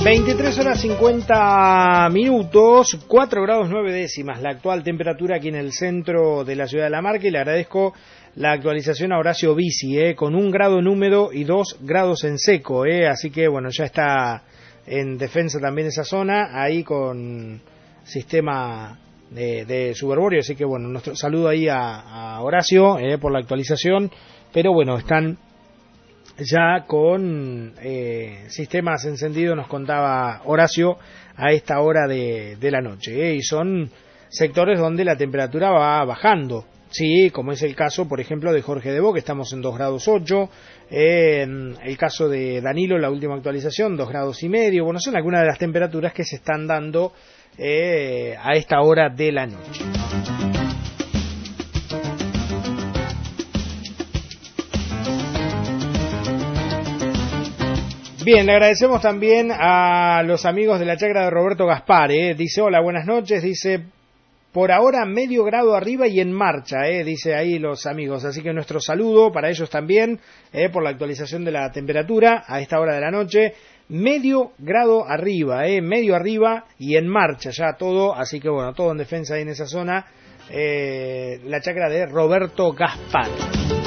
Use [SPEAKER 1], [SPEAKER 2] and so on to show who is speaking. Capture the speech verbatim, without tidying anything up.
[SPEAKER 1] veintitrés horas cincuenta minutos, cuatro grados nueve décimas, la actual temperatura aquí en el centro de la ciudad de La Marca, y le agradezco la actualización a Horacio Bici, eh, con un grado en húmedo y dos grados en seco, eh, así que bueno, ya está en defensa también esa zona, ahí con sistema de, de Suberborio, así que bueno, nuestro saludo ahí a, a Horacio eh, por la actualización, pero bueno, están ya con eh, sistemas encendidos, nos contaba Horacio, a esta hora de, de la noche, eh, y son sectores donde la temperatura va bajando, sí, como es el caso, por ejemplo, de Jorge Debo, que estamos en dos grados ocho, eh, el caso de Danilo, la última actualización, dos grados y medio, bueno, son algunas de las temperaturas que se están dando eh, a esta hora de la noche. Bien, le agradecemos también a los amigos de la chacra de Roberto Gaspar, eh. dice, hola, buenas noches, dice, por ahora medio grado arriba y en marcha, eh, dice ahí los amigos, así que nuestro saludo para ellos también, eh, por la actualización de la temperatura a esta hora de la noche, medio grado arriba, eh, medio arriba y en marcha ya todo, así que bueno, todo en defensa ahí en esa zona, eh, la chacra de Roberto Gaspar.